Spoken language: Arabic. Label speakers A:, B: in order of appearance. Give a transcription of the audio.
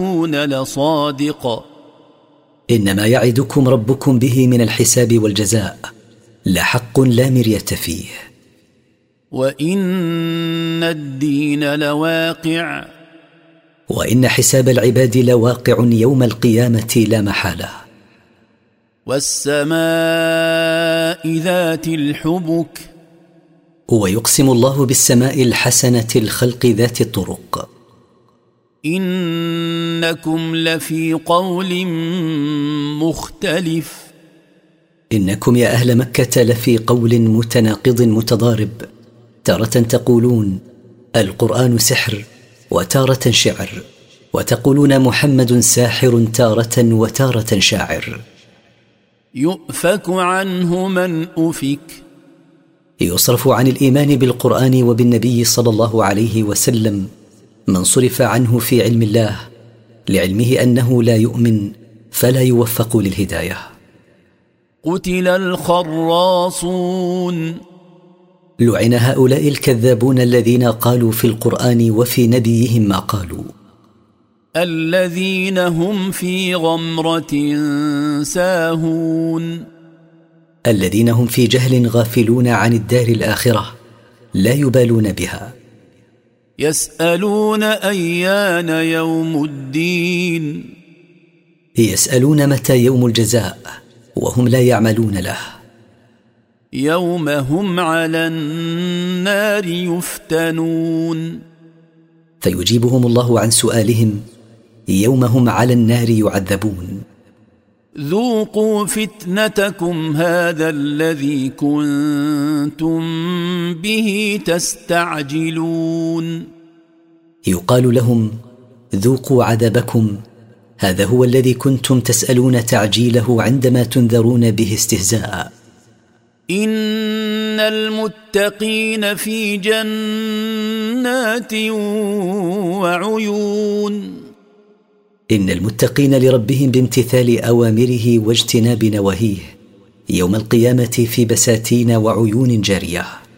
A: لصادق
B: إنما يعدكم ربكم به من الحساب والجزاء لحق لا مرية فيه.
A: وإن الدين لواقع
B: وإن حساب العباد لواقع يوم القيامة لا محالة.
A: والسماء ذات الحبك
B: ويقسم الله بالسماء الحسنة الخلق ذات الطرق.
A: إنكم لفي قول مختلف
B: إنكم يا أهل مكة لفي قول متناقض متضارب، تارة تقولون القرآن سحر وتارة شعر، وتقولون محمد ساحر تارة وتارة شاعر.
A: يؤفك عنه من أفك
B: يصرف عن الإيمان بالقرآن وبالنبي صلى الله عليه وسلم من صرف عنه في علم الله لعلمه أنه لا يؤمن فلا يوفق للهداية.
A: قتل الخراصون
B: لعن هؤلاء الكذابون الذين قالوا في القرآن وفي نبيهم ما قالوا.
A: الذين هم في غمرة ساهون
B: الذين هم في جهل غافلون عن الدار الآخرة لا يبالون بها.
A: يسألون أيان يوم الدين
B: يسألون متى يوم الجزاء وهم لا يعملون له.
A: يوم هم على النار يفتنون
B: فيجيبهم الله عن سؤالهم يوم هم على النار يعذبون.
A: ذوقوا فتنتكم هذا الذي كنتم به تستعجلون.
B: يقال لهم ذوقوا عذابكم هذا هو الذي كنتم تسألون تعجيله عندما تنذرون به استهزاء.
A: إن المتقين في جنات وعيون
B: إن المتقين لربهم بامتثال أوامره واجتناب نواهيه يوم القيامة في بساتين وعيون جارية.